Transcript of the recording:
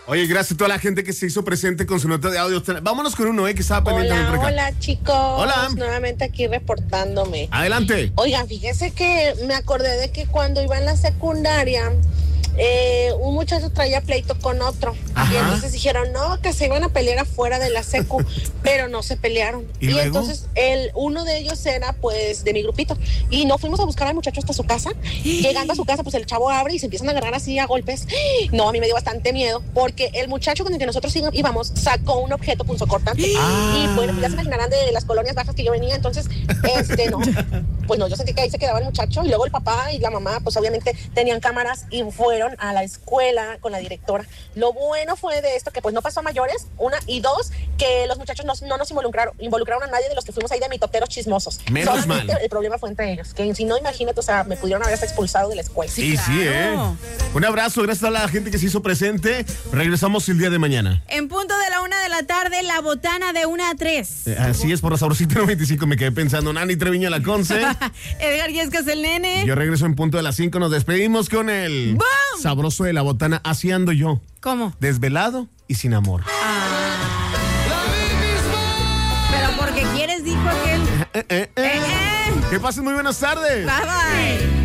Oye, gracias a toda la gente que se hizo presente con su nota de audio. Vámonos con uno, que estaba pendiente de por acá. Hola, chicos. Hola. Nuevamente aquí reportándome. Adelante. Oigan, fíjese que me acordé de que cuando iba en la secundaria, un muchacho traía pleito con otro. Ajá. Y entonces dijeron, no, que se iban a pelear afuera de la secu, pero no se pelearon. ¿Y entonces uno de ellos era pues de mi grupito. Y nos fuimos a buscar al muchacho hasta su casa. Llegando a su casa, pues el chavo abre y se empiezan a agarrar así a golpes. No, a mí me dio bastante miedo, porque el muchacho con el que nosotros íbamos sacó un objeto punzocortante. Y bueno, ya se imaginarán de las colonias bajas que yo venía. Entonces, no, pues no, yo sentí que ahí se quedaba el muchacho. Y luego el papá y la mamá, pues obviamente tenían cámaras y fueron a la escuela con la directora. Lo bueno fue de esto que pues no pasó a mayores, una, y dos, que los muchachos no nos involucraron a nadie de los que fuimos ahí de mitoteros chismosos. Menos mal. El problema fue entre ellos, que si no, imagínate, o sea, me pudieron haber hasta expulsado de la escuela. Sí, claro. Un abrazo, gracias a la gente que se hizo presente. Regresamos el día de mañana. En punto de la 1 de la tarde, la botana de 1 a 3. Así es, por la Sabrosita 95 me quedé pensando. Nani Treviño la Conce. Edgar Yescas el nene. Yo regreso en punto de las 5. Nos despedimos con el ¡Bum! Sabroso de la botana. Así ando yo. ¿Cómo? Desvelado y sin amor. Pero porque quieres, dijo aquel. Que pasen muy buenas tardes. Bye bye.